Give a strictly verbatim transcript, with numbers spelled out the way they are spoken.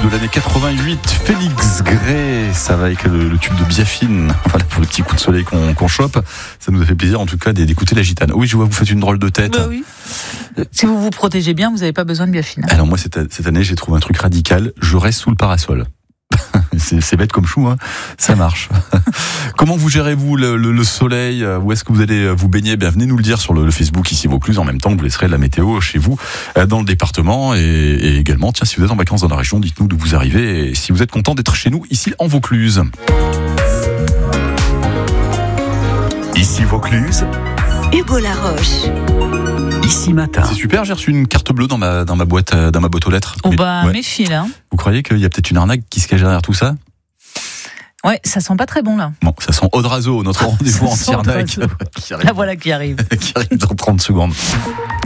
de l'année quatre-vingt-huit, Félix Gray, ça va avec le, le tube de Biafine, voilà, pour le petit coup de soleil qu'on, qu'on chope, ça nous a fait plaisir en tout cas d'écouter la gitane. Oui, je vois, vous faites une drôle de tête. Bah oui. Si vous vous protégez bien, vous n'avez pas besoin de Biafine. Alors moi, cette, cette année, j'ai trouvé un truc radical, je reste sous le parasol. C'est, c'est bête comme chou, hein. Ça marche. Comment vous gérez-vous le, le, le soleil? Où est-ce que vous allez vous baigner? Bien, venez nous le dire sur le, le Facebook ici Vaucluse. En même temps, vous laisserez la météo chez vous, dans le département, et, et également, tiens, si vous êtes en vacances dans la région, dites-nous d'où vous arrivez et si vous êtes content d'être chez nous ici en Vaucluse. Ici Vaucluse, Hugo Laroche. Ici Matin. C'est super, j'ai reçu une carte bleue dans ma, dans ma boîte, dans ma boîte aux lettres. Oh bah, ouais. méfie là. Vous croyez qu'il y a peut-être une arnaque qui se cache derrière tout ça? Ouais, ça sent pas très bon là. Bon, ça sent Odrazo, notre rendez-vous anti-arnaque. La voilà qui arrive. Qui arrive dans trente secondes.